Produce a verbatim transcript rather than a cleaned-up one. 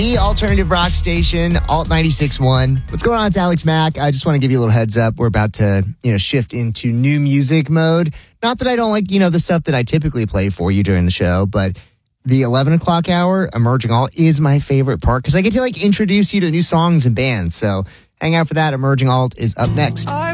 the alternative rock station, Alt ninety-six point one. What's going on? It's Alex Mack. I just want to give you a little heads up. We're about to, you know, shift into new music mode. Not that I don't like, you know, the stuff that I typically play for you during the show, but the eleven o'clock hour, Emerging Alt, is my favorite part because I get to, like, introduce you to new songs and bands. So hang out for that. Emerging Alt is up next.